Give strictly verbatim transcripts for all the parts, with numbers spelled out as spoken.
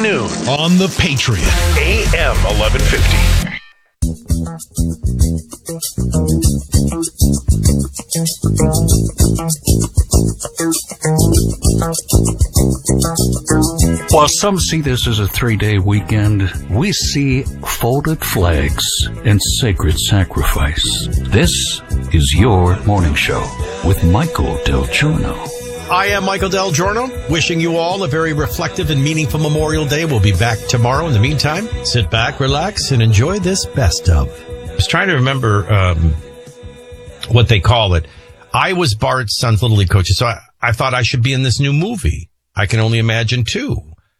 noon on The Patriot. A M eleven fifty. While some see this as a three-day weekend, we see folded flags and sacred sacrifice. This is your morning show with Michael Del Giorno. I am Michael Del Giorno, wishing you all a very reflective and meaningful Memorial Day. We'll be back tomorrow. In the meantime, sit back, relax, and enjoy this best of. I was trying to remember um, what they call it. I was Bart's son's Little League coach, so I, I thought I should be in this new movie. I Can Only Imagine two.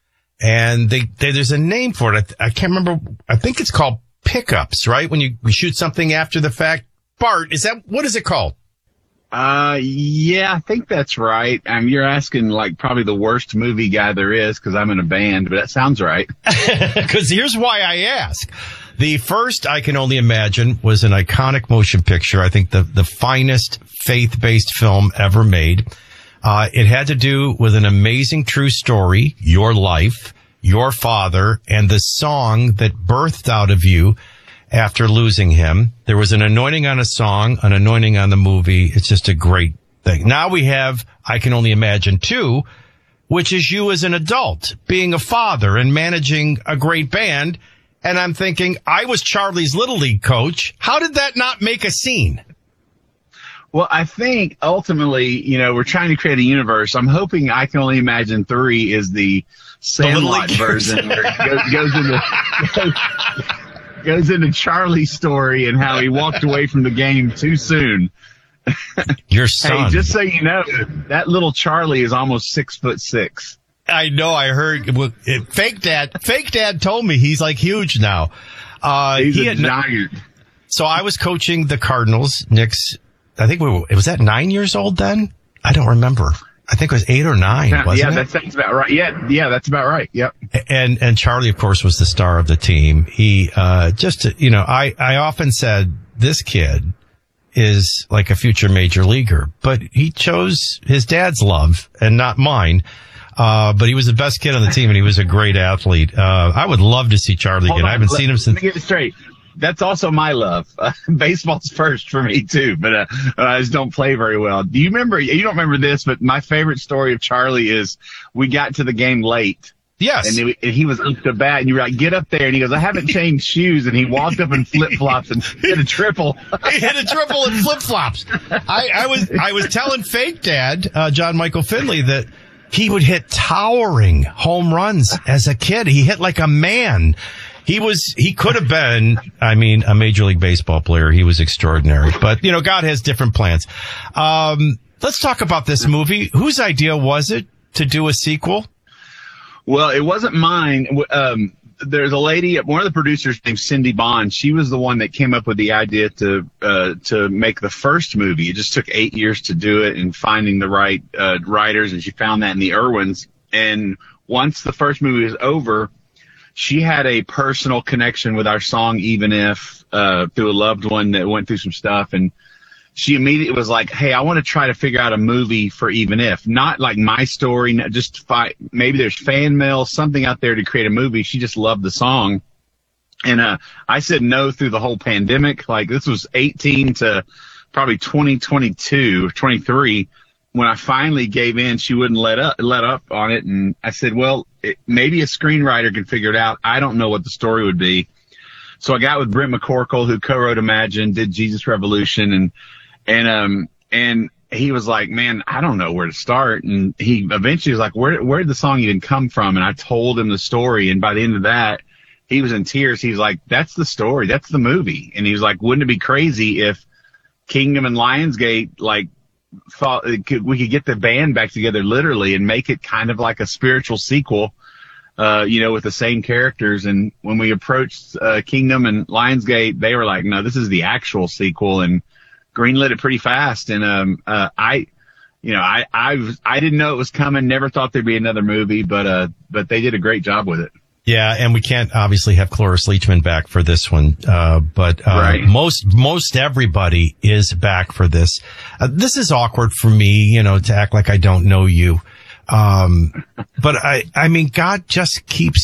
And they, they there's a name for it. I, I can't remember. I think it's called Pickups, right? When you, you shoot something after the fact. Bart, is that, what is it called? Uh, yeah, I think that's right. I mean, you're asking like probably the worst movie guy there is because I'm in a band, but that sounds right. Because here's why I ask. The first I Can Only Imagine was an iconic motion picture. I think the, the finest faith-based film ever made. Uh, it had to do with an amazing true story, your life, your father, and the song that birthed out of you after losing him. There was an anointing on a song, an anointing on the movie. It's just a great thing. Now we have I Can Only Imagine two, which is you as an adult, being a father and managing a great band. And I'm thinking, I was Charlie's Little League coach. How did that not make a scene? Well, I think ultimately, you know, we're trying to create a universe. I'm hoping I Can Only Imagine three is the Sandlot the version where it goes, goes into goes, goes into Charlie's story and how he walked away from the game too soon. Your son. Hey, just so you know, that little Charlie is almost six foot six. I know. I heard. Well, it, fake dad. Fake dad told me he's like huge now. Uh, he's he a had, giant. So I was coaching the Cardinals. Nick's. I think we were. Was that nine years old then? I don't remember. I think it was eight or nine. Yeah, wasn't yeah it? that sounds about right. Yeah, yeah, that's about right. Yep. And and Charlie, of course, was the star of the team. He uh just you know, I I often said this kid is like a future major leaguer, but he chose his dad's love and not mine. Uh, but he was the best kid on the team, and he was a great athlete. Uh, I would love to see Charlie again. On, I haven't let, seen him since. Let me get it straight. That's also my love. Uh, baseball's first for me too, but uh, I just don't play very well. Do you remember? You don't remember this, but my favorite story of Charlie is we got to the game late. Yes. And, it, and he was up to bat, and you were like, "Get up there!" And he goes, "I haven't changed shoes." And he walked up in flip flops and hit a triple. He hit a triple in flip flops. I, I was I was telling fake dad, uh, John Michael Finley, that he would hit towering home runs as a kid. He hit like a man. He was, he could have been, I mean, a Major League Baseball player. He was extraordinary. But, you know, God has different plans. Um, let's talk about this movie. Whose idea was it to do a sequel? Well, it wasn't mine. Um, there's a lady, one of the producers named Cindy Bond. She was the one that came up with the idea to, uh, to make the first movie. It just took eight years to do it and finding the right, uh, writers. And she found that in the Irwins. And once the first movie was over, she had a personal connection with our song, Even If, uh, through a loved one that went through some stuff. And she immediately was like, hey, I want to try to figure out a movie for Even If. Not like my story, not just fight. Maybe there's fan mail, something out there to create a movie. She just loved the song. And, uh, I said no through the whole pandemic. Like this was eighteen to probably twenty twenty-two, twenty-three. When I finally gave in, she wouldn't let up, let up on it. And I said, well, it, maybe a screenwriter can figure it out. I don't know what the story would be. So I got with Brent McCorkle, who co-wrote Imagine, did Jesus Revolution. And, and, um, and he was like, man, I don't know where to start. And he eventually was like, where, where did the song even come from? And I told him the story. And by the end of that, he was in tears. He was like, that's the story. That's the movie. And he was like, wouldn't it be crazy if Kingdom and Lionsgate, like, thought it could, we could get the band back together literally and make it kind of like a spiritual sequel, uh, you know, with the same characters. And when we approached, uh, Kingdom and Lionsgate, they were like, no, this is the actual sequel, and greenlit it pretty fast. And, um, uh, I, you know, I, I, I didn't know it was coming, never thought there'd be another movie, but, uh, but they did a great job with it. Yeah, and we can't obviously have Cloris Leachman back for this one, uh, but uh, right. most most everybody is back for this. Uh, this is awkward for me, you know, to act like I don't know you. Um, but I, I mean, God just keeps